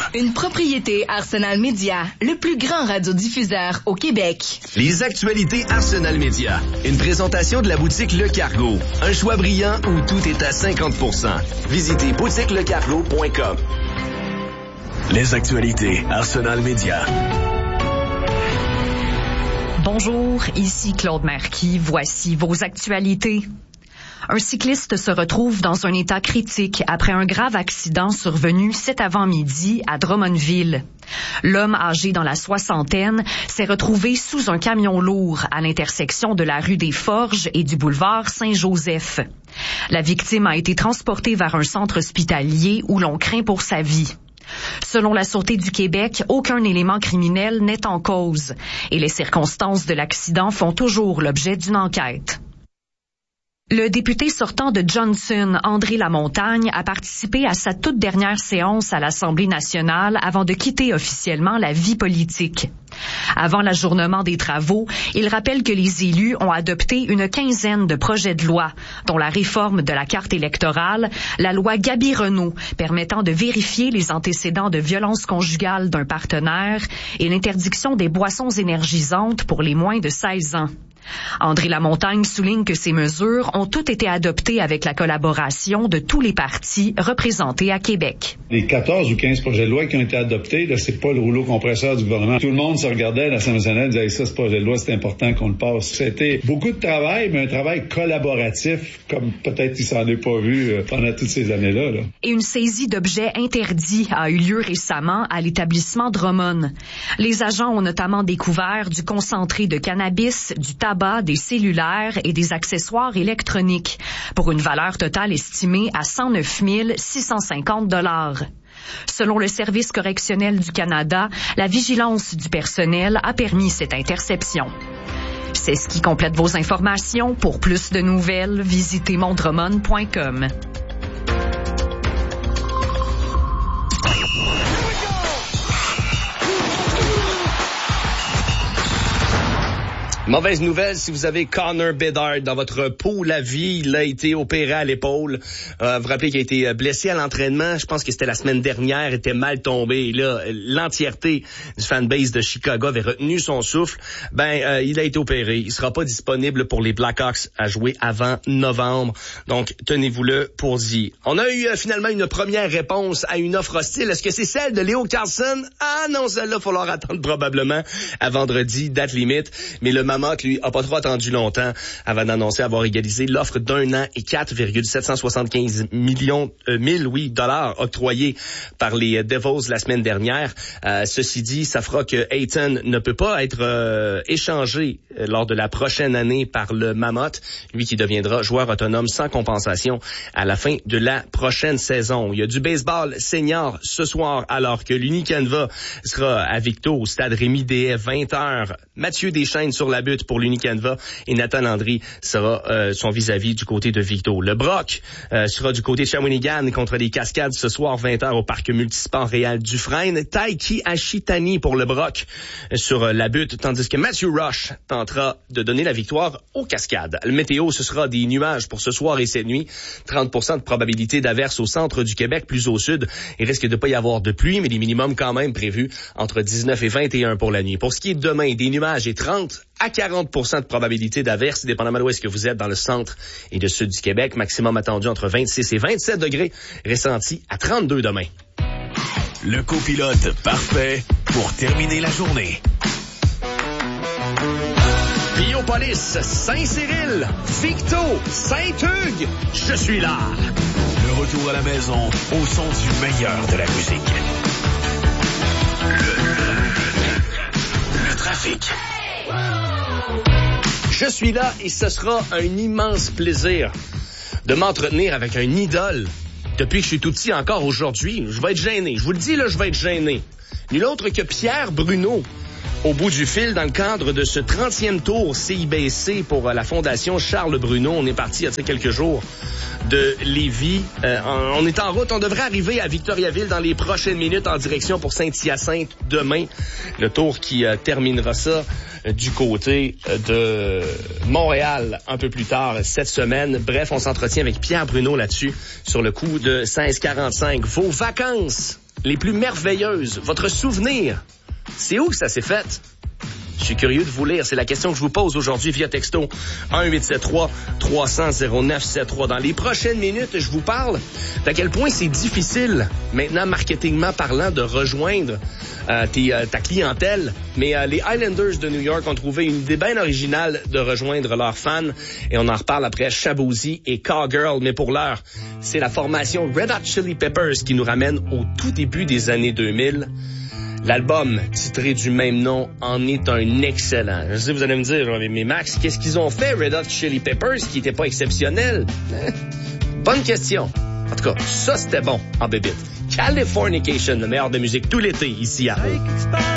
Une propriété Arsenal Média, le plus grand radiodiffuseur au Québec. Les actualités Arsenal Média. Une présentation de la boutique Le Cargo. Un choix brillant où tout est à 50%. Visitez boutiquelecargo.com. Les actualités Arsenal Média. Bonjour, ici Claude Marquis. Voici vos actualités. Un cycliste se retrouve dans un état critique après un grave accident survenu cet avant-midi à Drummondville. L'homme âgé dans la soixantaine s'est retrouvé sous un camion lourd à l'intersection de la rue des Forges et du boulevard Saint-Joseph. La victime a été transportée vers un centre hospitalier où l'on craint pour sa vie. Selon la Sûreté du Québec, aucun élément criminel n'est en cause et les circonstances de l'accident font toujours l'objet d'une enquête. Le député sortant de Johnson, André Lamontagne, a participé à sa toute dernière séance à l'Assemblée nationale avant de quitter officiellement la vie politique. Avant l'ajournement des travaux, il rappelle que les élus ont adopté une quinzaine de projets de loi, dont la réforme de la carte électorale, la loi Gabi-Renault, permettant de vérifier les antécédents de violence conjugale d'un partenaire, et l'interdiction des boissons énergisantes pour les moins de 16 ans. André Lamontagne souligne que ces mesures ont toutes été adoptées avec la collaboration de tous les partis représentés à Québec. Les 14 ou 15 projets de loi qui ont été adoptés, là, c'est pas le rouleau compresseur du gouvernement. Tout le monde se regardait à l'Assemblée nationale et disait, ça, ce projet de loi, c'est important qu'on le passe. C'était beaucoup de travail, mais un travail collaboratif, comme peut-être il s'en est pas vu pendant toutes ces années-là. Là. Et une saisie d'objets interdits a eu lieu récemment à l'établissement Drummond. Les agents ont notamment découvert du concentré de cannabis, du tabac, des cellulaires et des accessoires électroniques, pour une valeur totale estimée à 109 650 $. Selon le Service correctionnel du Canada, la vigilance du personnel a permis cette interception. C'est ce qui complète vos informations. Pour plus de nouvelles, visitez mondremon.com. Mauvaise nouvelle si vous avez Connor Bedard dans votre pool à vie. Il a été opéré à l'épaule. Vous vous rappelez qu'il a été blessé à l'entraînement. Je pense que c'était la semaine dernière. Il était mal tombé. Et là, l'entièreté du fanbase de Chicago avait retenu son souffle. Il a été opéré. Il sera pas disponible pour les Blackhawks à jouer avant novembre. Donc, tenez-vous-le pour dit. On a eu finalement une première réponse à une offre hostile. Est-ce que c'est celle de Léo Carlson? Ah non, celle-là, il va falloir attendre probablement à vendredi, date limite. Mais le Mammoth, lui, a pas trop attendu longtemps avant d'annoncer avoir égalisé l'offre d'1 an et 4,775 000 dollars octroyés par les Devils la semaine dernière. Ceci dit, ça fera que Ayton ne peut pas être échangé lors de la prochaine année par le Mammoth, lui qui deviendra joueur autonome sans compensation à la fin de la prochaine saison. Il y a du baseball senior ce soir alors que l'Unicanva sera à Victo au stade Rémy-Déhay 20h. Mathieu Deschaines sur la butte pour l'Unicanva et Nathan Landry sera son vis-à-vis du côté de Victo. Le Broc sera du côté de Shawinigan contre les Cascades ce soir 20h au parc multisport Réal Dufresne. Taiki Ashitani pour le Broc sur la butte, tandis que Matthew Rush tentera de donner la victoire aux Cascades. Le météo, ce sera des nuages pour ce soir et cette nuit. 30% de probabilité d'averse au centre du Québec, plus au sud. Il risque de pas y avoir de pluie, mais des minimums quand même prévus entre 19 et 21 pour la nuit. Pour ce qui est de demain, des nuages et 30 à 40% de probabilité d'averse, dépendamment d'où est-ce que vous êtes dans le centre et le sud du Québec. Maximum attendu entre 26 et 27 degrés, ressenti à 32 demain. Le copilote parfait pour terminer la journée. Biopolis, Saint-Cyril, Victo, Saint-Hugues, je suis là. Le retour à la maison au son du meilleur de la musique. Le trafic. Je suis là et ce sera un immense plaisir de m'entretenir avec un idole. Depuis que je suis tout petit encore aujourd'hui, je vais être gêné. Je vous le dis, là, je vais être gêné. Nul autre que Pierre Bruno. Au bout du fil, dans le cadre de ce 30e tour CIBC pour la Fondation Charles Bruno, on est parti il y a quelques jours de Lévis. On est en route, on devrait arriver à Victoriaville dans les prochaines minutes en direction pour Saint-Hyacinthe demain. Le tour qui terminera ça du côté de Montréal un peu plus tard cette semaine. Bref, on s'entretient avec Pierre Bruno là-dessus sur le coup de 16h45. Vos vacances les plus merveilleuses, votre souvenir, c'est où que ça s'est fait? Je suis curieux de vous lire. C'est la question que je vous pose aujourd'hui via texto 1-873-300-0973. Dans les prochaines minutes, je vous parle d'à quel point c'est difficile, maintenant, marketingment parlant, de rejoindre ta clientèle. Mais les Islanders de New York ont trouvé une idée bien originale de rejoindre leurs fans. Et on en reparle après Shaboozey et Cowgirl. Mais pour l'heure, c'est la formation Red Hot Chili Peppers qui nous ramène au tout début des années 2000. L'album, titré du même nom, en est un excellent. Je sais, vous allez me dire, mais Max, qu'est-ce qu'ils ont fait, Red Hot Chili Peppers, qui n'était pas exceptionnel? Bonne question. En tout cas, ça, c'était bon en bébite. Californication, le meilleur de musique tout l'été, ici à Haut.